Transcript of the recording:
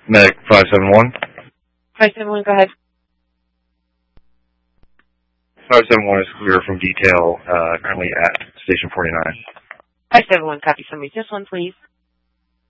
Medic 571. 571, go ahead. 571 is clear from detail, currently at Station 49. 571, copy. Somebody, this one, please.